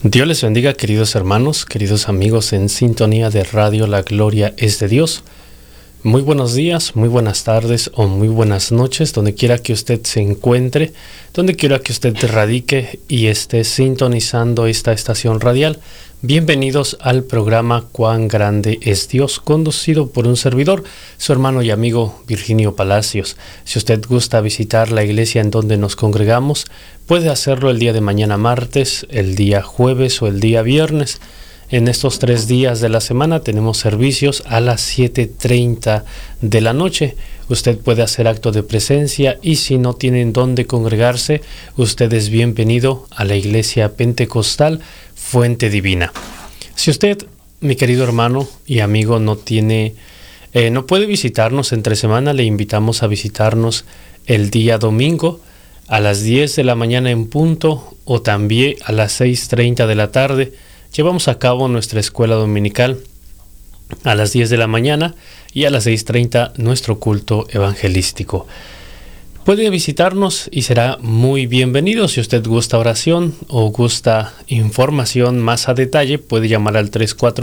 Dios les bendiga, queridos hermanos, queridos amigos en sintonía de Radio La Gloria es de Dios. Muy buenos días, muy buenas tardes o muy buenas noches, donde quiera que usted se encuentre, donde quiera que usted radique y esté sintonizando esta estación radial. Bienvenidos al programa Cuán Grande es Dios, conducido por un servidor, su hermano y amigo Virginio Palacios. Si usted gusta visitar la iglesia en donde nos congregamos, puede hacerlo el día de mañana martes, el día jueves o el día viernes. En estos 3 días de la semana tenemos servicios a las 7:30 de la noche. Usted puede hacer acto de presencia y si no tienen dónde congregarse, usted es bienvenido a la Iglesia Pentecostal Fuente Divina. Si usted, mi querido hermano y amigo, no puede visitarnos entre semana, le invitamos a visitarnos el día domingo a las 10 de la mañana en punto o también a las 6:30 de la tarde. Llevamos a cabo nuestra escuela dominical a las 10 de la mañana y a las 6:30 nuestro culto evangelístico. Puede visitarnos y será muy bienvenido. Si usted gusta oración o gusta información más a detalle, puede llamar al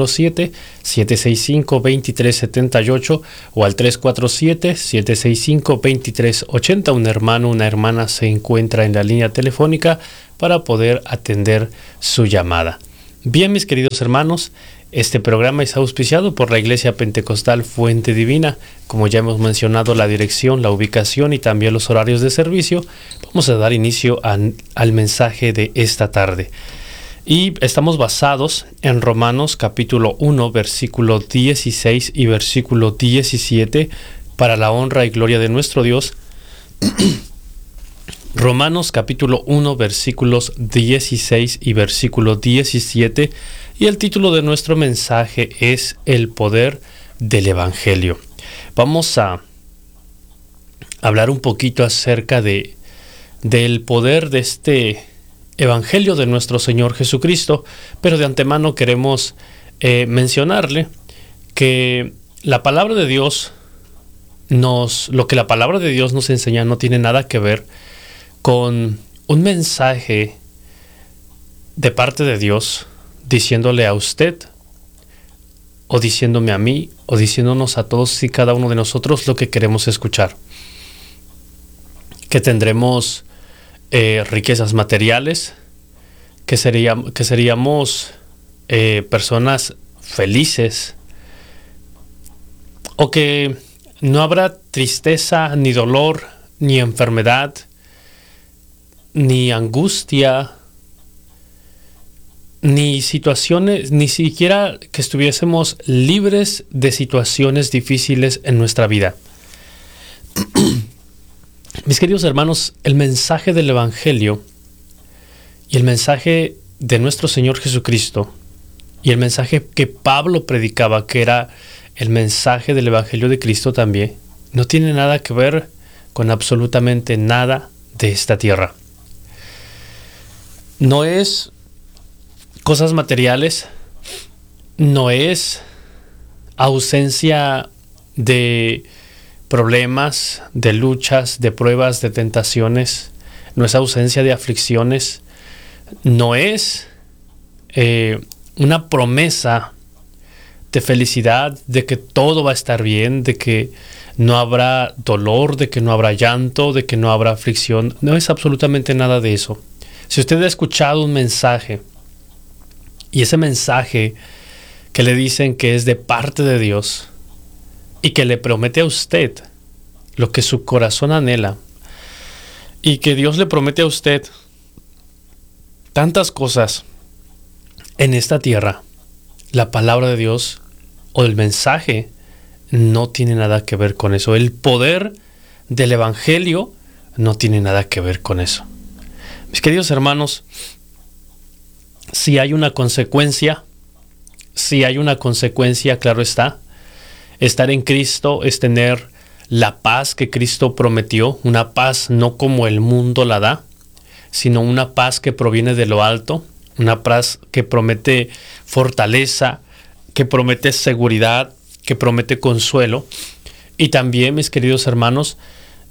347-765-2378 o al 347-765-2380. Un hermano o una hermana se encuentra en la línea telefónica para poder atender su llamada. Bien, mis queridos hermanos, este programa es auspiciado por la Iglesia Pentecostal Fuente Divina. Como ya hemos mencionado la dirección, la ubicación y también los horarios de servicio, vamos a dar inicio al mensaje de esta tarde. Y estamos basados en Romanos capítulo 1, versículo 16 y versículo 17, para la honra y gloria de nuestro Dios. Romanos capítulo 1 versículos 16 y versículo 17, y el título de nuestro mensaje es El poder del Evangelio. Vamos a hablar un poquito acerca del poder de este Evangelio de nuestro Señor Jesucristo, pero de antemano queremos mencionarle que la palabra de Dios lo que la palabra de Dios nos enseña no tiene nada que ver con un mensaje de parte de Dios diciéndole a usted o diciéndome a mí o diciéndonos a todos y cada uno de nosotros lo que queremos escuchar. Que tendremos riquezas materiales, que seríamos personas felices, o que no habrá tristeza, ni dolor, ni enfermedad, ni angustia, ni situaciones, ni siquiera que estuviésemos libres de situaciones difíciles en nuestra vida. Mis queridos hermanos, el mensaje del Evangelio y el mensaje de nuestro Señor Jesucristo y el mensaje que Pablo predicaba, que era el mensaje del Evangelio de Cristo también, no tiene nada que ver con absolutamente nada de esta tierra. No es cosas materiales, no es ausencia de problemas, de luchas, de pruebas, de tentaciones, no es ausencia de aflicciones, no es una promesa de felicidad, de que todo va a estar bien, de que no habrá dolor, de que no habrá llanto, de que no habrá aflicción. No es absolutamente nada de eso. Si usted ha escuchado un mensaje y ese mensaje que le dicen que es de parte de Dios y que le promete a usted lo que su corazón anhela y que Dios le promete a usted tantas cosas en esta tierra, la palabra de Dios o el mensaje no tiene nada que ver con eso. El poder del Evangelio no tiene nada que ver con eso. Mis queridos hermanos, si hay una consecuencia, claro está. Estar en Cristo es tener la paz que Cristo prometió, una paz no como el mundo la da, sino una paz que proviene de lo alto, una paz que promete fortaleza, que promete seguridad, que promete consuelo. Y también, mis queridos hermanos,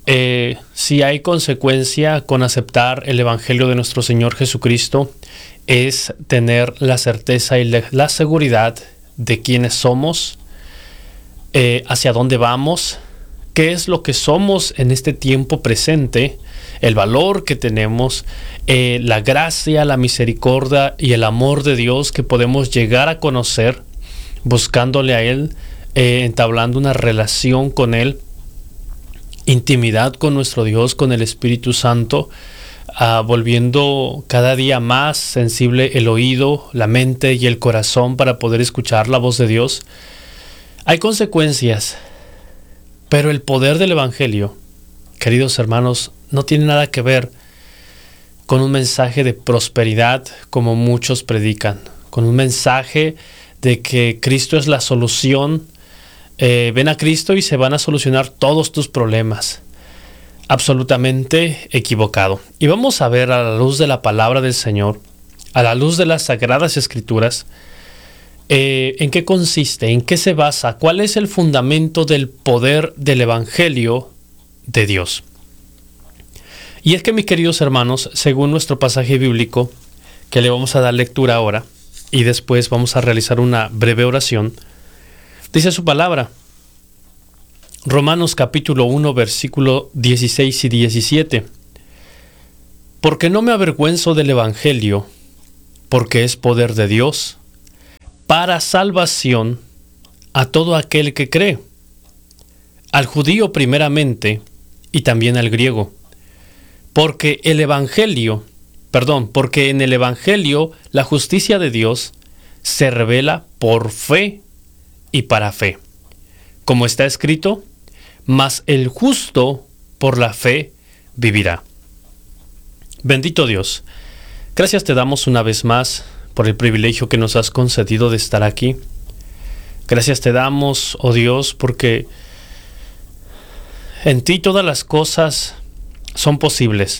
Si hay consecuencia con aceptar el Evangelio de nuestro Señor Jesucristo, es tener la certeza y la seguridad de quiénes somos, hacia dónde vamos, qué es lo que somos en este tiempo presente, el valor que tenemos, la gracia, la misericordia y el amor de Dios que podemos llegar a conocer buscándole a Él, entablando una relación con Él, intimidad con nuestro Dios, con el Espíritu Santo, volviendo cada día más sensible el oído, la mente y el corazón para poder escuchar la voz de Dios. Hay consecuencias, pero el poder del Evangelio, queridos hermanos, no tiene nada que ver con un mensaje de prosperidad como muchos predican, con un mensaje de que Cristo es la solución. Ven a Cristo y se van a solucionar todos tus problemas. Absolutamente equivocado. Y vamos a ver a la luz de la palabra del Señor, a la luz de las Sagradas Escrituras, en qué consiste, en qué se basa, cuál es el fundamento del poder del Evangelio de Dios. Y es que, mis queridos hermanos, según nuestro pasaje bíblico, que le vamos a dar lectura ahora, y después vamos a realizar una breve oración, dice su palabra, Romanos capítulo 1, versículo 16 y 17. Porque no me avergüenzo del Evangelio, porque es poder de Dios, para salvación a todo aquel que cree, al judío primeramente y también al griego. Porque en el Evangelio la justicia de Dios se revela por fe y para fe. Como está escrito, mas el justo por la fe vivirá. Bendito Dios, gracias te damos una vez más por el privilegio que nos has concedido de estar aquí. Gracias te damos, oh Dios, porque en ti todas las cosas son posibles.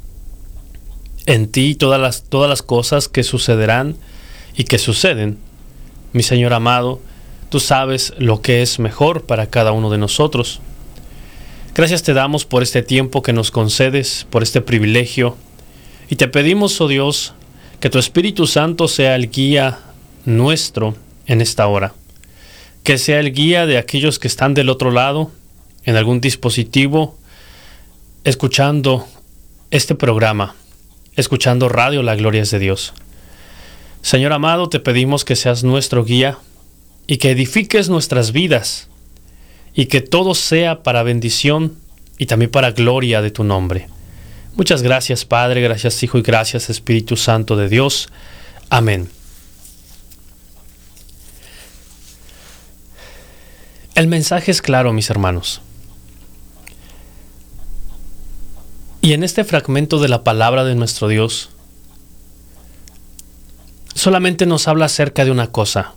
En ti todas las cosas que sucederán y que suceden. Mi Señor amado, tú sabes lo que es mejor para cada uno de nosotros. Gracias te damos por este tiempo que nos concedes, por este privilegio. Y te pedimos, oh Dios, que tu Espíritu Santo sea el guía nuestro en esta hora. Que sea el guía de aquellos que están del otro lado, en algún dispositivo, escuchando este programa, escuchando Radio La Gloria es de Dios. Señor amado, te pedimos que seas nuestro guía y que edifiques nuestras vidas y que todo sea para bendición y también para gloria de tu nombre. Muchas gracias, Padre, gracias, Hijo y gracias, Espíritu Santo de Dios. Amén. El mensaje es claro, mis hermanos. Y en este fragmento de la palabra de nuestro Dios, solamente nos habla acerca de una cosa: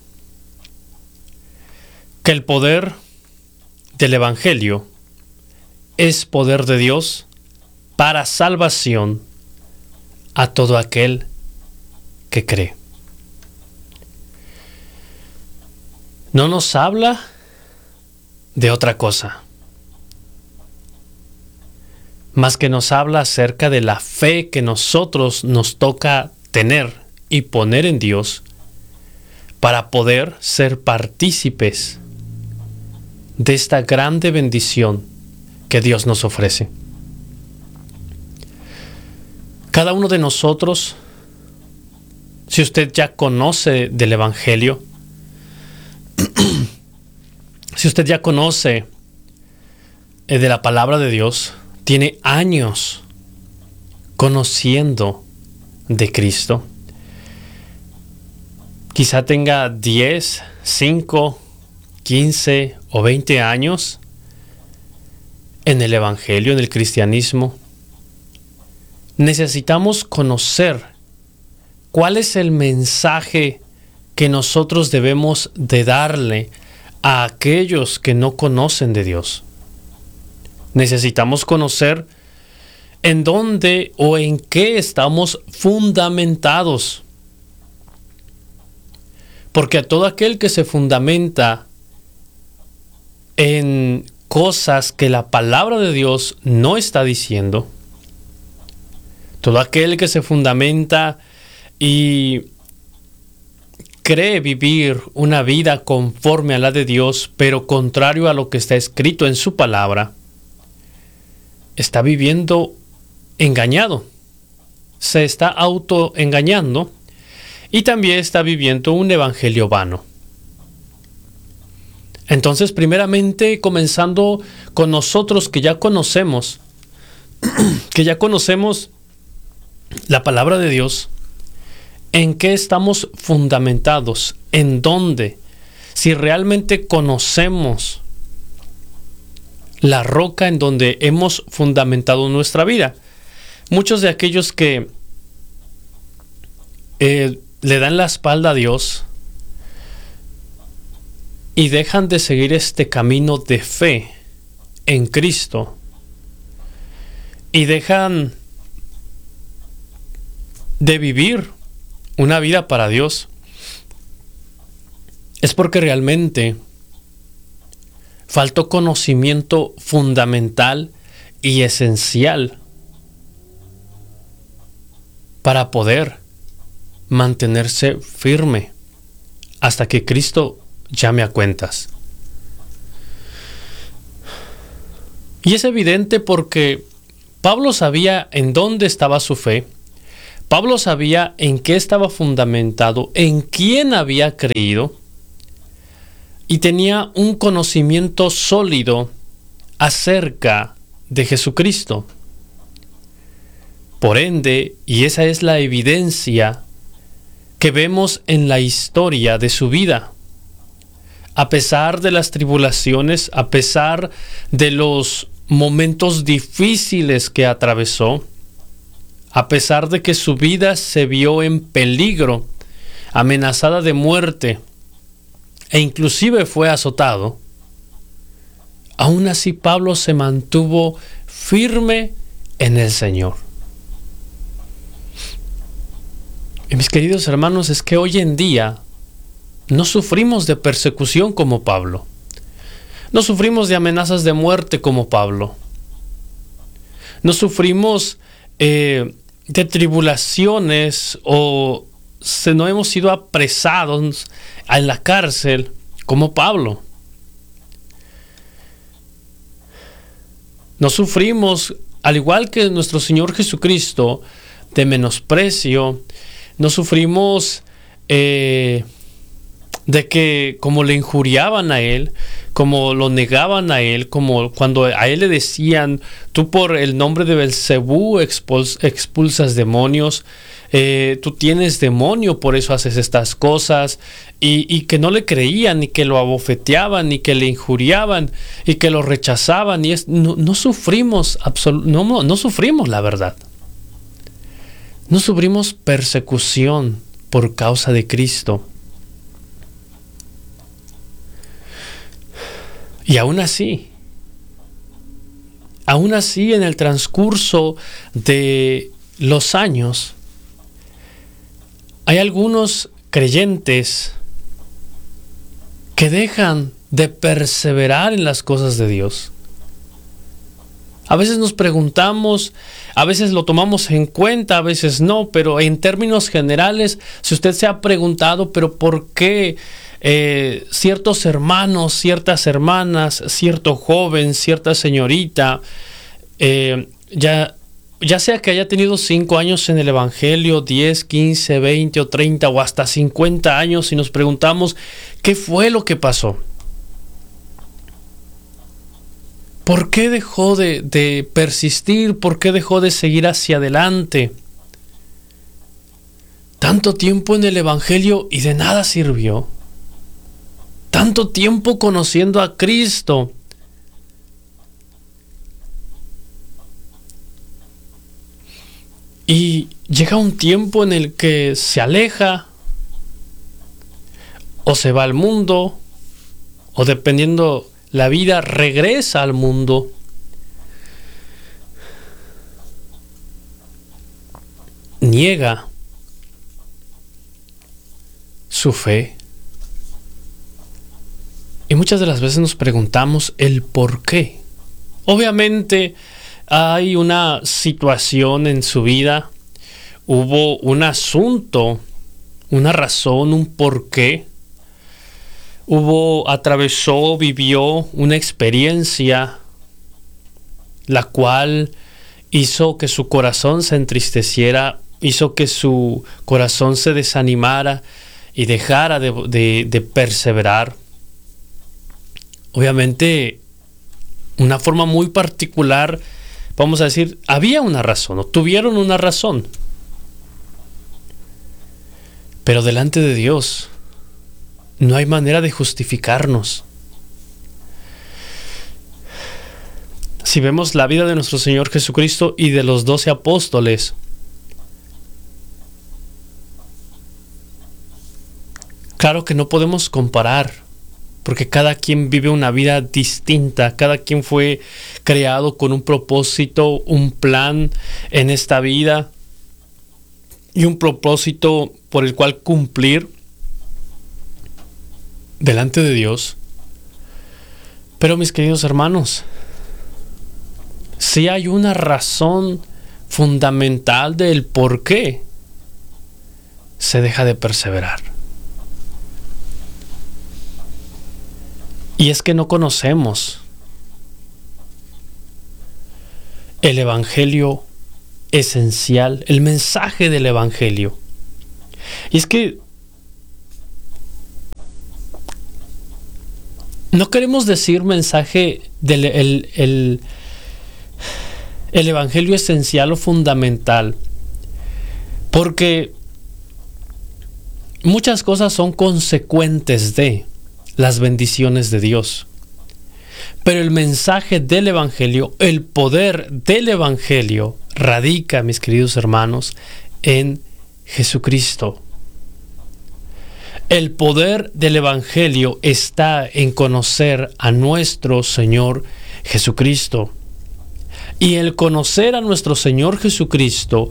que el poder del Evangelio es poder de Dios para salvación a todo aquel que cree. No nos habla de otra cosa, más que nos habla acerca de la fe que nosotros nos toca tener y poner en Dios para poder ser partícipes de esta grande bendición que Dios nos ofrece. Cada uno de nosotros, si usted ya conoce del Evangelio, si usted ya conoce de la palabra de Dios, tiene años conociendo de Cristo. Quizá tenga 10, 5, 15 o 20 años en el Evangelio, en el cristianismo. Necesitamos conocer cuál es el mensaje que nosotros debemos de darle a aquellos que no conocen de Dios. Necesitamos conocer en dónde o en qué estamos fundamentados. Porque a todo aquel que se fundamenta en cosas que la palabra de Dios no está diciendo. Todo aquel que se fundamenta y cree vivir una vida conforme a la de Dios, pero contrario a lo que está escrito en su palabra, está viviendo engañado. Se está autoengañando y también está viviendo un evangelio vano. Entonces, primeramente, comenzando con nosotros que ya conocemos la palabra de Dios, ¿en qué estamos fundamentados? ¿En dónde? Si realmente conocemos la roca en donde hemos fundamentado nuestra vida. Muchos de aquellos que le dan la espalda a Dios y dejan de seguir este camino de fe en Cristo y dejan de vivir una vida para Dios, es porque realmente faltó conocimiento fundamental y esencial para poder mantenerse firme hasta que Cristo llame a cuentas. Y es evidente porque Pablo sabía en dónde estaba su fe. Pablo sabía en qué estaba fundamentado, en quién había creído, y tenía un conocimiento sólido acerca de Jesucristo. Por ende, y esa es la evidencia que vemos en la historia de su vida, a pesar de las tribulaciones, a pesar de los momentos difíciles que atravesó, a pesar de que su vida se vio en peligro, amenazada de muerte, e inclusive fue azotado, aún así Pablo se mantuvo firme en el Señor. Y mis queridos hermanos, es que hoy en día no sufrimos de persecución como Pablo. No sufrimos de amenazas de muerte como Pablo. No sufrimos de tribulaciones o no hemos sido apresados en la cárcel como Pablo. No sufrimos, al igual que nuestro Señor Jesucristo, de menosprecio. No sufrimos de que como le injuriaban a Él, como lo negaban a Él, como cuando a Él le decían, tú por el nombre de Belcebú expulsas demonios, tú tienes demonio, por eso haces estas cosas, y que no le creían, y que lo abofeteaban, y que le injuriaban, y que lo rechazaban, y no sufrimos no sufrimos la verdad. No sufrimos persecución por causa de Cristo. Y aún así, en el transcurso de los años, hay algunos creyentes que dejan de perseverar en las cosas de Dios. A veces nos preguntamos, a veces lo tomamos en cuenta, a veces no, pero en términos generales, si usted se ha preguntado, pero ¿por qué ciertos hermanos, ciertas hermanas, cierto joven, cierta señorita, ya sea que haya tenido 5 años en el Evangelio, 10, 15, 20 o 30 o hasta 50 años, y nos preguntamos, ¿qué fue lo que pasó? ¿Por qué dejó de persistir? ¿Por qué dejó de seguir hacia adelante? Tanto tiempo en el Evangelio y de nada sirvió. Tanto tiempo conociendo a Cristo. Y llega un tiempo en el que se aleja, o se va al mundo, o dependiendo la vida, regresa al mundo. Niega su fe. Y muchas de las veces nos preguntamos el por qué. Obviamente hay una situación en su vida, hubo un asunto, una razón, un porqué. Atravesó, vivió una experiencia la cual hizo que su corazón se entristeciera, hizo que su corazón se desanimara y dejara de perseverar. Obviamente, una forma muy particular, vamos a decir, había una razón, o tuvieron una razón. Pero delante de Dios no hay manera de justificarnos. Si vemos la vida de nuestro Señor Jesucristo y de los 12 apóstoles, claro que no podemos comparar, porque cada quien vive una vida distinta, cada quien fue creado con un propósito, un plan en esta vida y un propósito por el cual cumplir delante de Dios. Pero mis queridos hermanos, sí hay una razón fundamental del por qué se deja de perseverar. Y es que no conocemos el evangelio esencial, el mensaje del evangelio. Y es que no queremos decir mensaje del el evangelio esencial o fundamental, porque muchas cosas son consecuentes de las bendiciones de Dios. Pero el mensaje del evangelio, el poder del evangelio, radica, mis queridos hermanos, en Jesucristo. El poder del evangelio está en conocer a nuestro Señor Jesucristo. Y el conocer a nuestro Señor Jesucristo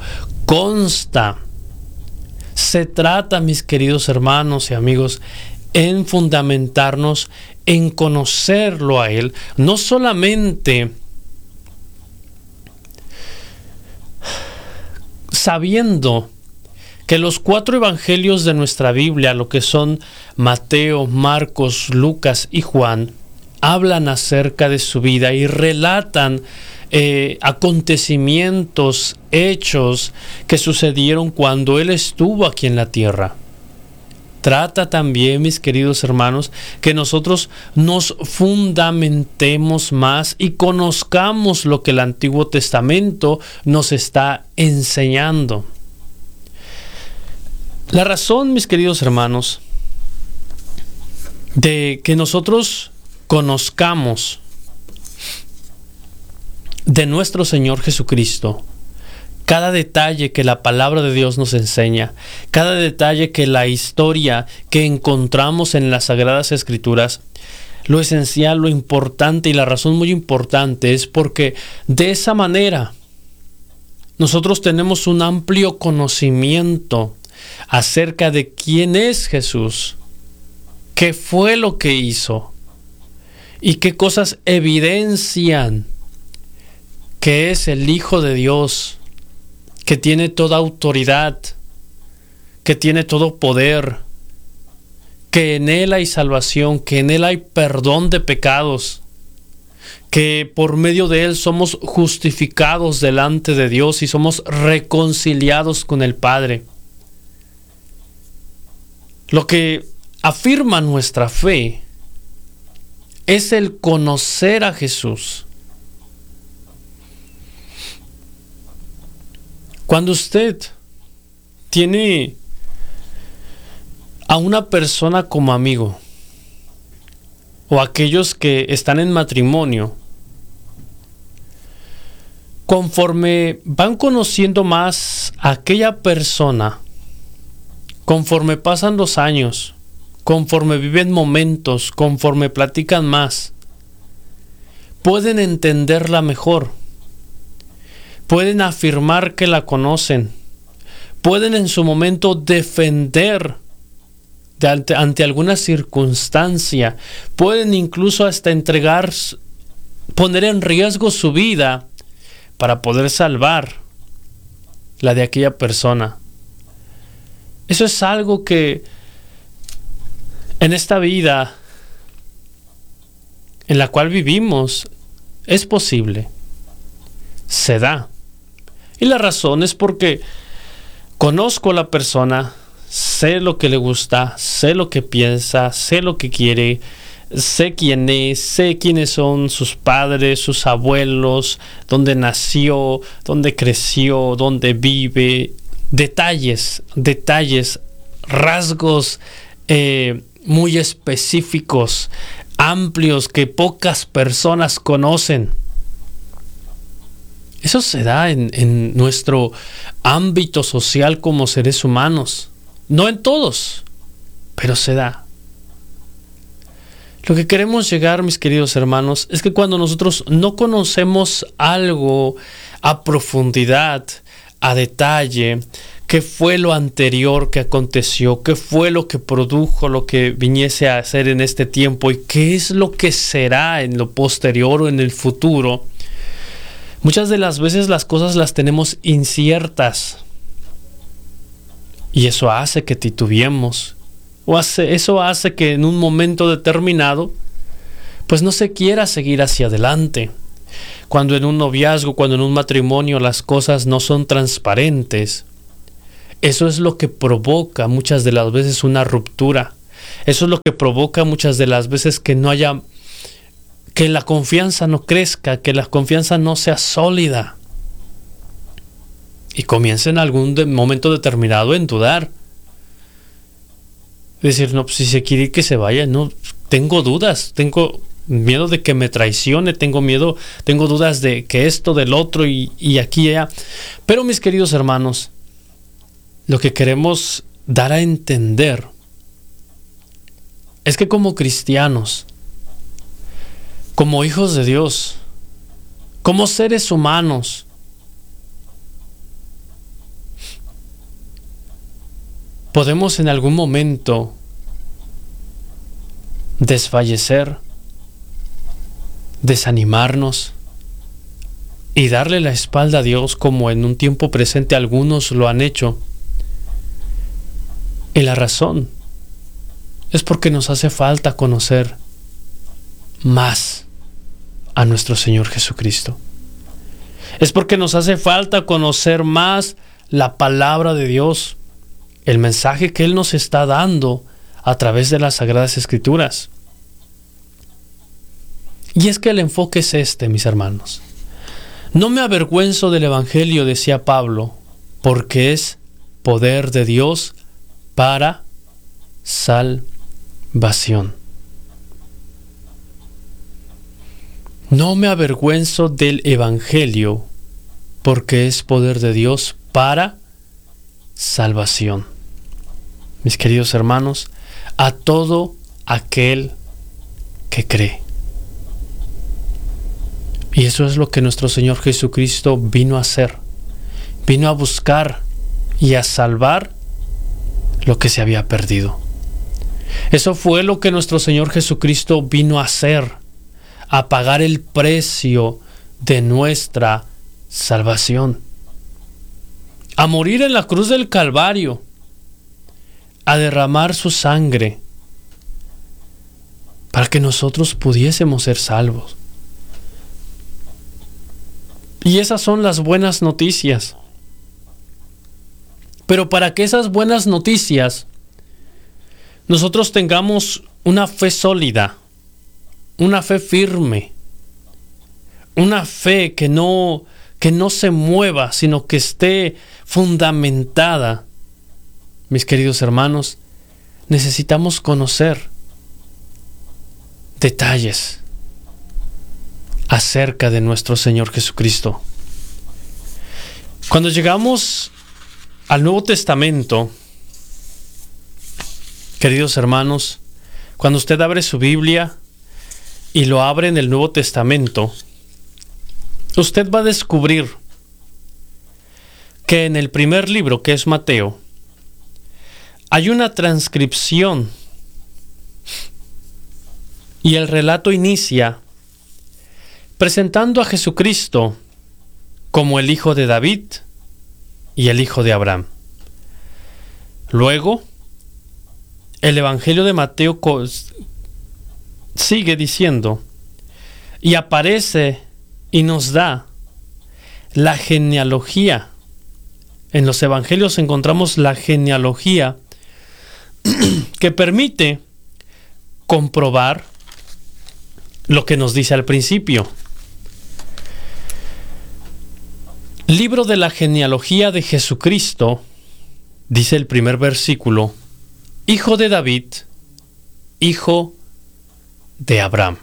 se trata, mis queridos hermanos y amigos, en fundamentarnos en conocerlo a Él, no solamente sabiendo que los 4 evangelios de nuestra Biblia, lo que son Mateo, Marcos, Lucas y Juan, hablan acerca de su vida y relatan acontecimientos, hechos que sucedieron cuando Él estuvo aquí en la tierra. Trata también, mis queridos hermanos, que nosotros nos fundamentemos más y conozcamos lo que el Antiguo Testamento nos está enseñando. La razón, mis queridos hermanos, de que nosotros conozcamos de nuestro Señor Jesucristo cada detalle que la palabra de Dios nos enseña, cada detalle que la historia que encontramos en las Sagradas Escrituras, lo esencial, lo importante y la razón muy importante es porque de esa manera nosotros tenemos un amplio conocimiento acerca de quién es Jesús, qué fue lo que hizo y qué cosas evidencian que es el Hijo de Dios, que tiene toda autoridad, que tiene todo poder, que en Él hay salvación, que en Él hay perdón de pecados, que por medio de Él somos justificados delante de Dios y somos reconciliados con el Padre. Lo que afirma nuestra fe es el conocer a Jesús. Cuando usted tiene a una persona como amigo, o aquellos que están en matrimonio, conforme van conociendo más a aquella persona, conforme pasan los años, conforme viven momentos, conforme platican más, pueden entenderla mejor. Pueden afirmar que la conocen. Pueden en su momento defender ante alguna circunstancia. Pueden incluso hasta poner en riesgo su vida para poder salvar la de aquella persona. Eso es algo que en esta vida en la cual vivimos es posible, se da. Y la razón es porque conozco a la persona, sé lo que le gusta, sé lo que piensa, sé lo que quiere, sé quién es, sé quiénes son sus padres, sus abuelos, dónde nació, dónde creció, dónde vive. Detalles, rasgos muy específicos, amplios, que pocas personas conocen. Eso se da en nuestro ámbito social como seres humanos. No en todos, pero se da. Lo que queremos llegar, mis queridos hermanos, es que cuando nosotros no conocemos algo a profundidad, a detalle, qué fue lo anterior que aconteció, qué fue lo que produjo lo que viniese a hacer en este tiempo y qué es lo que será en lo posterior o en el futuro, muchas de las veces las cosas las tenemos inciertas y eso hace que titubeemos, eso hace que en un momento determinado pues no se quiera seguir hacia adelante. Cuando en un noviazgo, cuando en un matrimonio las cosas no son transparentes, eso es lo que provoca muchas de las veces una ruptura. Eso es lo que provoca muchas de las veces que la confianza no crezca, que la confianza no sea sólida. Y comienza en algún momento determinado en dudar. Decir, no, pues si se quiere que se vaya, no, tengo dudas, tengo miedo de que me traicione, tengo dudas de que esto, del otro y aquí y allá. Pero mis queridos hermanos, lo que queremos dar a entender es que como cristianos, como hijos de Dios, como seres humanos, podemos en algún momento desfallecer, desanimarnos y darle la espalda a Dios como en un tiempo presente algunos lo han hecho. Y la razón es porque nos hace falta conocer más a nuestro Señor Jesucristo. Es porque nos hace falta conocer más la palabra de Dios, el mensaje que Él nos está dando a través de las Sagradas Escrituras. Y es que el enfoque es este, mis hermanos. No me avergüenzo del Evangelio, decía Pablo, porque es poder de Dios para salvación. No me avergüenzo del Evangelio, porque es poder de Dios para salvación. Mis queridos hermanos, a todo aquel que cree. Y eso es lo que nuestro Señor Jesucristo vino a hacer. Vino a buscar y a salvar lo que se había perdido. Eso fue lo que nuestro Señor Jesucristo vino a hacer, a pagar el precio de nuestra salvación, a morir en la cruz del Calvario, a derramar su sangre para que nosotros pudiésemos ser salvos. Y esas son las buenas noticias. Pero para que esas buenas noticias nosotros tengamos una fe sólida, una fe firme, una fe que no se mueva, sino que esté fundamentada, mis queridos hermanos, necesitamos conocer detalles acerca de nuestro Señor Jesucristo. Cuando llegamos al Nuevo Testamento, queridos hermanos, cuando usted abre su Biblia y lo abre en el Nuevo Testamento, usted va a descubrir que en el primer libro, que es Mateo, hay una transcripción y el relato inicia presentando a Jesucristo como el hijo de David y el hijo de Abraham. Luego, el Evangelio de Mateo sigue diciendo, y aparece y nos da la genealogía. En los Evangelios encontramos la genealogía que permite comprobar lo que nos dice al principio. Libro de la genealogía de Jesucristo, dice el primer versículo, hijo de David, hijo de Abraham.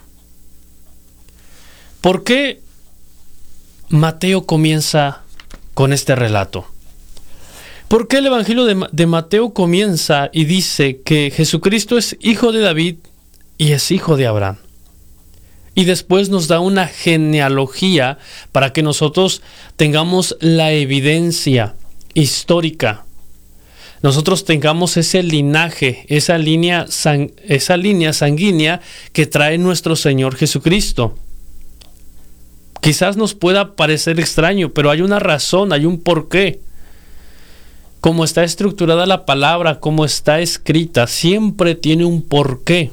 ¿Por qué Mateo comienza con este relato? ¿Por qué el Evangelio de Mateo comienza y dice que Jesucristo es hijo de David y es hijo de Abraham? Y después nos da una genealogía para que nosotros tengamos la evidencia histórica. Nosotros tengamos ese linaje, esa línea sanguínea que trae nuestro Señor Jesucristo. Quizás nos pueda parecer extraño, pero hay una razón, hay un porqué. Como está estructurada la palabra, como está escrita, siempre tiene un porqué.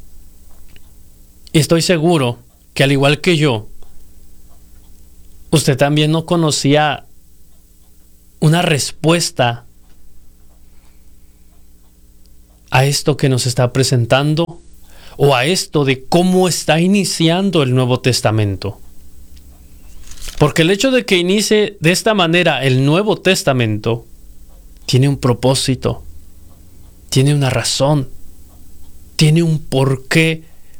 Estoy seguro que al igual que yo, usted también no conocía una respuesta a esto que nos está presentando o a esto de cómo está iniciando el Nuevo Testamento. Porque el hecho de que inicie de esta manera el Nuevo Testamento tiene un propósito, tiene una razón, tiene un porqué